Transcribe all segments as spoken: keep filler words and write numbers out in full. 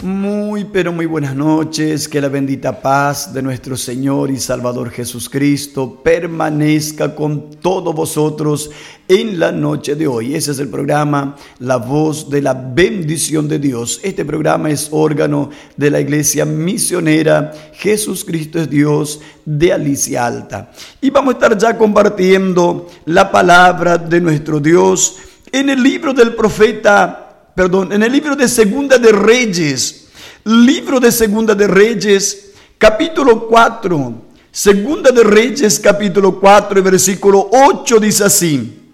Muy, pero muy buenas noches. Que la bendita paz de nuestro Señor y Salvador Jesucristo permanezca con todos vosotros en la noche de hoy. Ese es el programa La Voz de la Bendición de Dios. Este programa es órgano de la Iglesia Misionera Jesús Cristo es Dios de Alicia Alta. Y vamos a estar ya compartiendo la palabra de nuestro Dios en el libro del profeta Perdón, en el libro de Segunda de Reyes, libro de Segunda de Reyes, capítulo cuatro, Segunda de Reyes, capítulo cuatro, versículo ocho, dice así: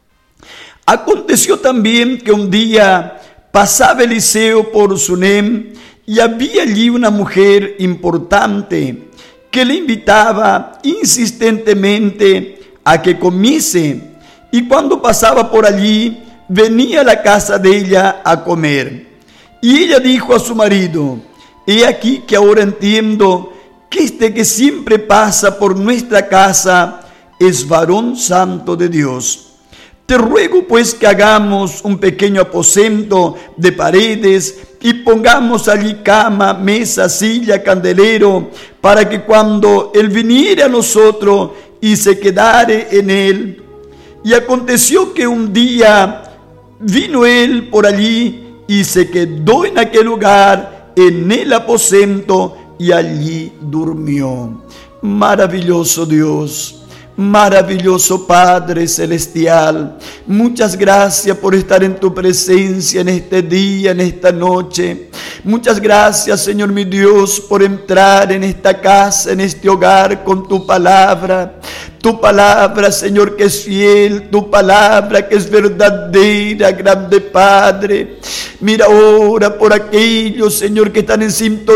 Aconteció también que un día pasaba Eliseo por Sunem y había allí una mujer importante que le invitaba insistentemente a que comiese, y cuando pasaba por allí, venía a la casa de ella a comer. Y ella dijo a su marido: he aquí que ahora entiendo que este que siempre pasa por nuestra casa es varón santo de Dios. Te ruego pues que hagamos un pequeño aposento de paredes y pongamos allí cama, mesa, silla, candelero, para que cuando él viniere a nosotros y se quedare en él. Y aconteció que un día vino él por allí y se quedó en aquel lugar, en el aposento, y allí durmió. Maravilloso Dios, maravilloso Padre Celestial, muchas gracias por estar en tu presencia en este día, en esta noche. Muchas gracias, Señor mi Dios, por entrar en esta casa, en este hogar con tu palabra. Tu palabra, Señor, que es fiel, tu palabra que es verdadera, grande Padre. Mira ahora por aquellos, Señor, que están en sintonía